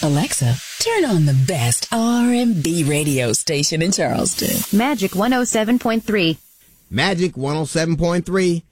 Alexa, turn on the best R&B radio station in Charleston. Magic 107.3. Magic 107.3,